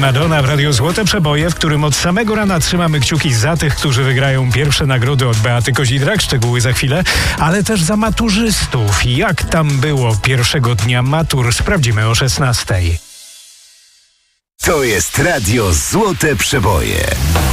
Madonna w Radiu Złote Przeboje, w którym od samego rana trzymamy kciuki za tych, którzy wygrają pierwsze nagrody od Beaty Kozidrak, szczegóły za chwilę, ale też za maturzystów. Jak tam było pierwszego dnia matur, sprawdzimy o 16:00. To jest Radio Złote Przeboje.